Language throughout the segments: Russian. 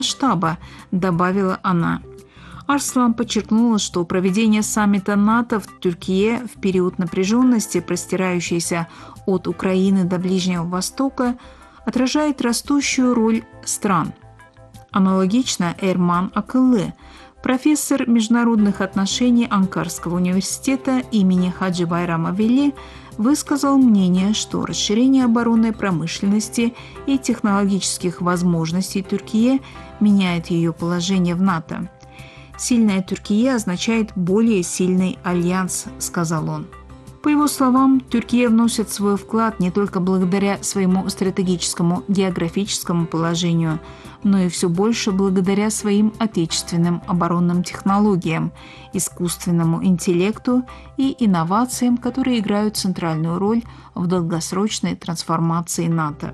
масштаба, добавила она. Арслан подчеркнула, что проведение саммита НАТО в Тюркие в период напряженности, простирающейся от Украины до Ближнего Востока, отражает растущую роль стран. Аналогично Эрман Акыллы, профессор международных отношений Анкарского университета имени Хаджи Байрама Вели, высказал мнение, что расширение оборонной промышленности и технологических возможностей Тюркии меняет ее положение в НАТО. «Сильная Тюркия означает более сильный альянс», – сказал он. По его словам, Тюркия вносит свой вклад не только благодаря своему стратегическому географическому положению, но и все больше благодаря своим отечественным оборонным технологиям, искусственному интеллекту и инновациям, которые играют центральную роль в долгосрочной трансформации НАТО.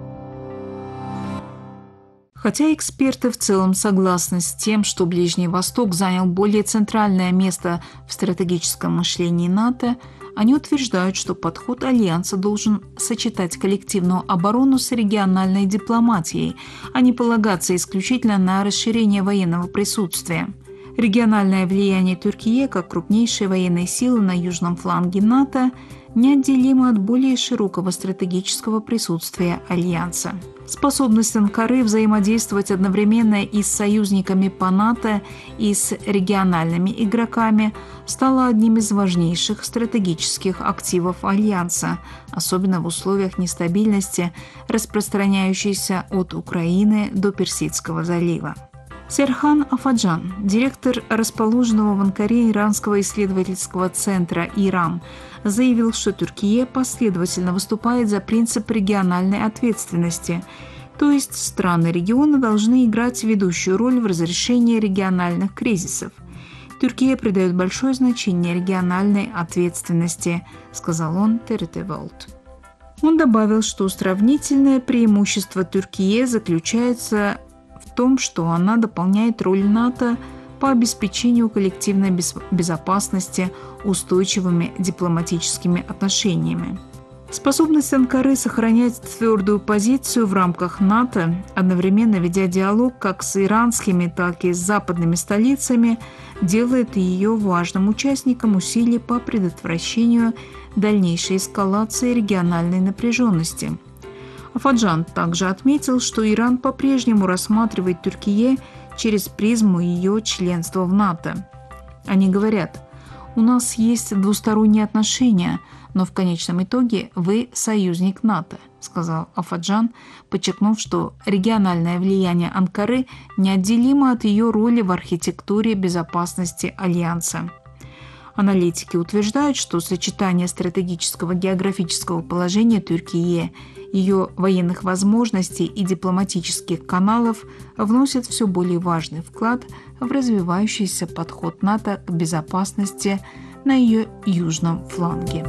Хотя эксперты в целом согласны с тем, что Ближний Восток занял более центральное место в стратегическом мышлении НАТО, они утверждают, что подход Альянса должен сочетать коллективную оборону с региональной дипломатией, а не полагаться исключительно на расширение военного присутствия. Региональное влияние Тюркии как крупнейшей военной силы на южном фланге НАТО неотделимо от более широкого стратегического присутствия Альянса. Способность Анкары взаимодействовать одновременно и с союзниками по НАТО, и с региональными игроками стала одним из важнейших стратегических активов Альянса, особенно в условиях нестабильности, распространяющейся от Украины до Персидского залива. Серхан Афаджан, директор расположенного в Анкаре иранского исследовательского центра «Ирам», заявил, что Тюркия последовательно выступает за принцип региональной ответственности, то есть страны региона должны играть ведущую роль в разрешении региональных кризисов. Тюркия придает большое значение региональной ответственности, сказал он ТРТ Волт. Он добавил, что сравнительное преимущество Тюркии заключается в том, что она дополняет роль НАТО по обеспечению коллективной безопасности устойчивыми дипломатическими отношениями. Способность Анкары сохранять твердую позицию в рамках НАТО, одновременно ведя диалог как с иранскими, так и с западными столицами, делает ее важным участником усилий по предотвращению дальнейшей эскалации региональной напряженности. Афаджан также отметил, что Иран по-прежнему рассматривает Тюркию через призму ее членства в НАТО. Они говорят: «У нас есть двусторонние отношения, но в конечном итоге вы союзник НАТО», сказал Афаджан, подчеркнув, что региональное влияние Анкары неотделимо от ее роли в архитектуре безопасности Альянса. Аналитики утверждают, что сочетание стратегического географического положения Тюркии, ее военных возможностей и дипломатических каналов вносит все более важный вклад в развивающийся подход НАТО к безопасности на ее южном фланге.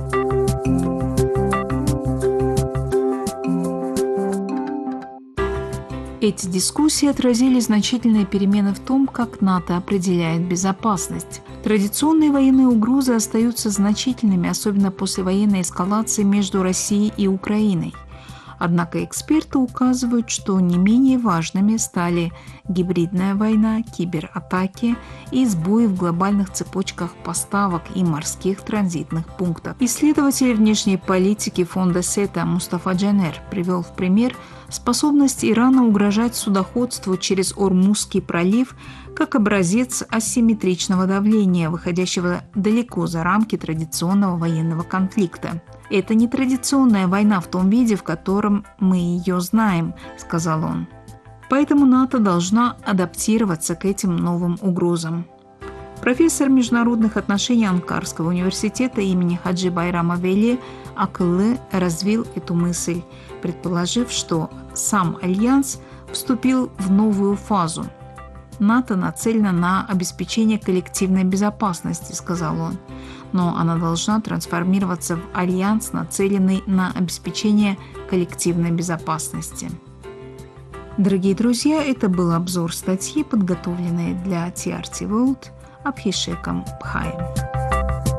Эти дискуссии отразили значительные перемены в том, как НАТО определяет безопасность. Традиционные военные угрозы остаются значительными, особенно после военной эскалации между Россией и Украиной. Однако эксперты указывают, что не менее важными стали гибридная война, кибератаки и сбои в глобальных цепочках поставок и морских транзитных пунктах. Исследователь внешней политики фонда СЕТА Мустафа Джанер привел в пример способность Ирана угрожать судоходству через Ормузский пролив как образец асимметричного давления, выходящего далеко за рамки традиционного военного конфликта. «Это не традиционная война в том виде, в котором мы ее знаем», — сказал он. «Поэтому НАТО должна адаптироваться к этим новым угрозам». Профессор международных отношений Анкарского университета имени Хаджи Байрама Вели Акыллы развил эту мысль, предположив, что сам Альянс вступил в новую фазу. «НАТО нацелена на обеспечение коллективной безопасности», — сказал он, «но она должна трансформироваться в альянс, нацеленный на обеспечение коллективной безопасности». Дорогие друзья, это был обзор статьи, подготовленной для TRT World Абхишеком Пхаем.